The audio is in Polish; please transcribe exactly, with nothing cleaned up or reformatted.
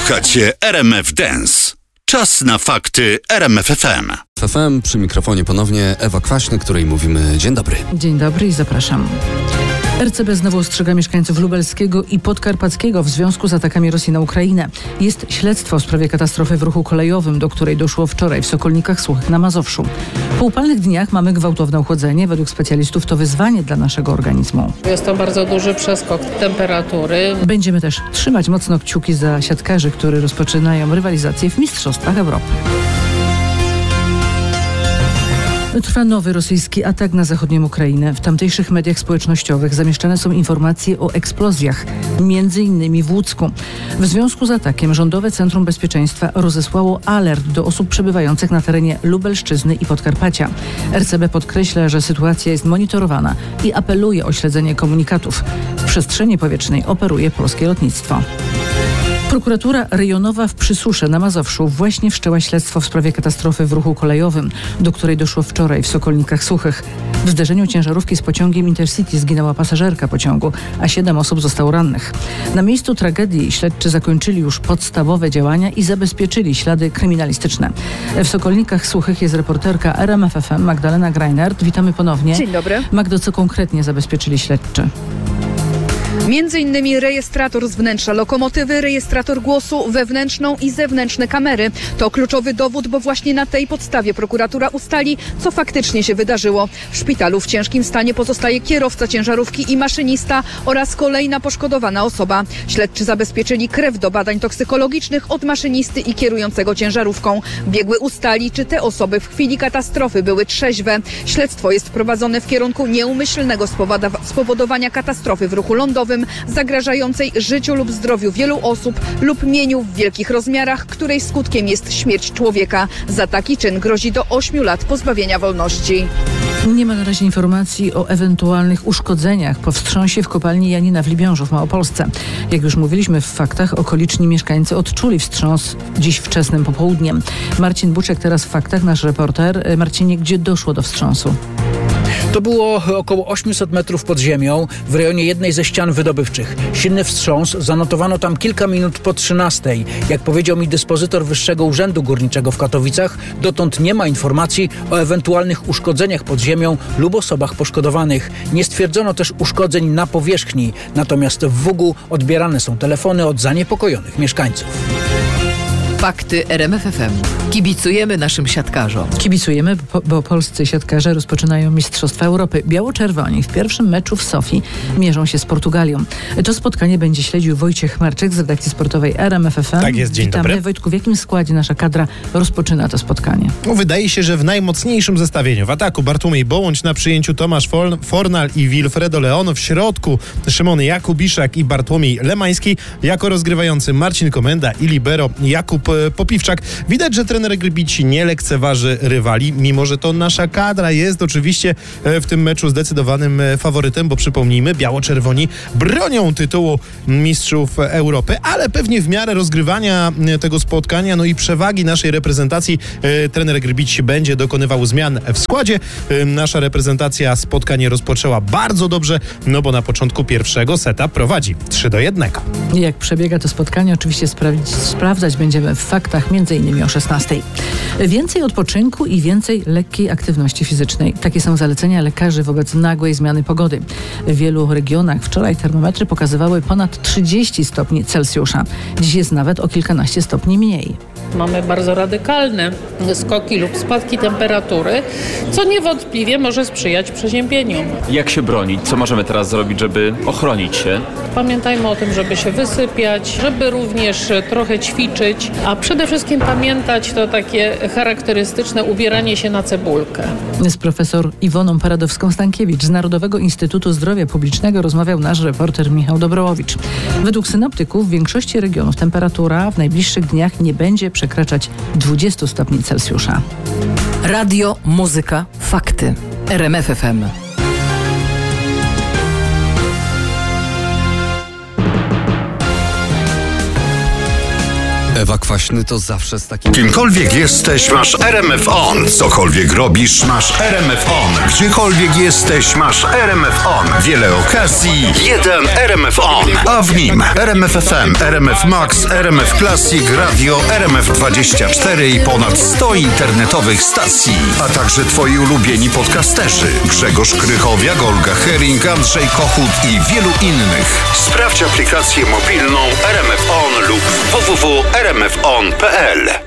Słuchacie R M F Dance. Czas na fakty R M F F M. F M, przy mikrofonie ponownie Ewa Kwaśny, której mówimy dzień dobry. Dzień dobry i zapraszam. R C B znowu ostrzega mieszkańców lubelskiego i podkarpackiego w związku z atakami Rosji na Ukrainę. Jest śledztwo w sprawie katastrofy w ruchu kolejowym, do której doszło wczoraj w Sokolnikach Suchych na Mazowszu. Po upalnych dniach mamy gwałtowne ochłodzenie. Według specjalistów to wyzwanie dla naszego organizmu. Jest to bardzo duży przeskok temperatury. Będziemy też trzymać mocno kciuki za siatkarzy, którzy rozpoczynają rywalizację w Mistrzostwach Europy. Trwa nowy rosyjski atak na zachodnią Ukrainę. W tamtejszych mediach społecznościowych zamieszczane są informacje o eksplozjach, między innymi w Łucku. W związku z atakiem Rządowe Centrum Bezpieczeństwa rozesłało alert do osób przebywających na terenie Lubelszczyzny i Podkarpacia. R C B podkreśla, że sytuacja jest monitorowana i apeluje o śledzenie komunikatów. W przestrzeni powietrznej operuje polskie lotnictwo. Prokuratura rejonowa w Przysusze na Mazowszu właśnie wszczęła śledztwo w sprawie katastrofy w ruchu kolejowym, do której doszło wczoraj w Sokolnikach Suchych. W zderzeniu ciężarówki z pociągiem Intercity zginęła pasażerka pociągu, a siedem osób zostało rannych. Na miejscu tragedii śledczy zakończyli już podstawowe działania i zabezpieczyli ślady kryminalistyczne. W Sokolnikach Suchych jest reporterka R M F F M Magdalena Greinert. Witamy ponownie. Dzień dobry. Magdo, co konkretnie zabezpieczyli śledczy? Między innymi rejestrator z wnętrza lokomotywy, rejestrator głosu, wewnętrzną i zewnętrzne kamery. To kluczowy dowód, bo właśnie na tej podstawie prokuratura ustali, co faktycznie się wydarzyło. W szpitalu w ciężkim stanie pozostaje kierowca ciężarówki i maszynista oraz kolejna poszkodowana osoba. Śledczy zabezpieczyli krew do badań toksykologicznych od maszynisty i kierującego ciężarówką. Biegły ustali, czy te osoby w chwili katastrofy były trzeźwe. Śledztwo jest prowadzone w kierunku nieumyślnego spowodowania katastrofy w ruchu lądowym, zagrażającej życiu lub zdrowiu wielu osób lub mieniu w wielkich rozmiarach, której skutkiem jest śmierć człowieka. Za taki czyn grozi do ośmiu lat pozbawienia wolności. Nie ma na razie informacji o ewentualnych uszkodzeniach po wstrząsie w kopalni Janina w Libiążu w Małopolsce. Jak już mówiliśmy w faktach, okoliczni mieszkańcy odczuli wstrząs dziś wczesnym popołudniem. Marcin Buczek teraz w faktach, nasz reporter. Marcinie, gdzie doszło do wstrząsu? To było około osiemset metrów pod ziemią w rejonie jednej ze ścian wydobywczych. Silny wstrząs zanotowano tam kilka minut po trzynastej. Jak powiedział mi dyspozytor Wyższego Urzędu Górniczego w Katowicach, dotąd nie ma informacji o ewentualnych uszkodzeniach pod ziemią lub osobach poszkodowanych. Nie stwierdzono też uszkodzeń na powierzchni, natomiast w Wugu odbierane są telefony od zaniepokojonych mieszkańców. Fakty R M F F M. Kibicujemy naszym siatkarzom. Kibicujemy, bo, bo polscy siatkarze rozpoczynają Mistrzostwa Europy. Biało-czerwoni w pierwszym meczu w Sofii mierzą się z Portugalią. To spotkanie będzie śledził Wojciech Marczyk z redakcji sportowej R M F F M. Tak jest, dzień Witamy. dobry. Wojtku, w jakim składzie nasza kadra rozpoczyna to spotkanie? No, wydaje się, że w najmocniejszym zestawieniu. W ataku Bartłomiej Bołądź, na przyjęciu Tomasz Fornal i Wilfredo Leon. W środku Szymon Jakubiszak i Bartłomiej Lemański. Jako rozgrywający Marcin Komenda i libero Jakub Popiwczak. Widać, że trener Grybici nie lekceważy rywali, mimo że to nasza kadra jest oczywiście w tym meczu zdecydowanym faworytem, bo przypomnijmy, biało-czerwoni bronią tytułu mistrzów Europy, ale pewnie w miarę rozgrywania tego spotkania, no i przewagi naszej reprezentacji, trener Grybici będzie dokonywał zmian w składzie. Nasza reprezentacja spotkanie rozpoczęła bardzo dobrze, no bo na początku pierwszego seta prowadzi trzy do jednego. Jak przebiega to spotkanie, oczywiście sprawdzić, sprawdzać będziemy w faktach, między innymi o szesnastej. Więcej odpoczynku i więcej lekkiej aktywności fizycznej. Takie są zalecenia lekarzy wobec nagłej zmiany pogody. W wielu regionach wczoraj termometry pokazywały ponad trzydzieści stopni Celsjusza. Dziś jest nawet o kilkanaście stopni mniej. Mamy bardzo radykalne skoki lub spadki temperatury, co niewątpliwie może sprzyjać przeziębieniom. Jak się bronić? Co możemy teraz zrobić, żeby ochronić się? Pamiętajmy o tym, żeby się wysypiać, żeby również trochę ćwiczyć, a przede wszystkim pamiętać to takie charakterystyczne ubieranie się na cebulkę. Z profesor Iwoną Paradowską-Stankiewicz z Narodowego Instytutu Zdrowia Publicznego rozmawiał nasz reporter Michał Dobrołowicz. Według synoptyków w większości regionów temperatura w najbliższych dniach nie będzie przekraczać dwudziestu stopni Celsjusza. Radio, muzyka, fakty. R M F F M. Ewa Kwaśny to zawsze z takim... Kimkolwiek jesteś, masz R M F On. Cokolwiek robisz, masz R M F On. Gdziekolwiek jesteś, masz R M F On. Wiele okazji, jeden R M F On. A w nim R M F F M, R M F Max, R M F Classic, Radio, R M F dwadzieścia cztery i ponad sto internetowych stacji. A także twoi ulubieni podcasterzy. Grzegorz Krychowiak, Olga Hering, Andrzej Kochut i wielu innych. Sprawdź aplikację mobilną R M F On lub w w w kropka r m f on kropka p l.